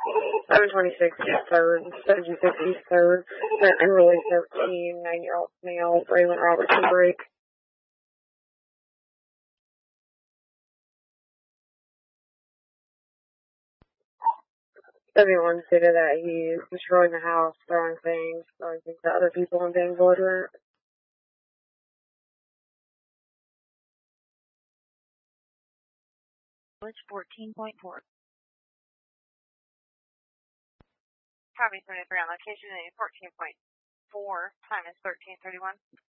726 East 3rd, 76 East 3rd, Early 13, 9-year-old male, Braylon Robertson Brake. Everyone stated that he's destroying the house, throwing things to other people and being belligerent. Village 14.4. Copy 73 on location, 14.4, time is 13:31.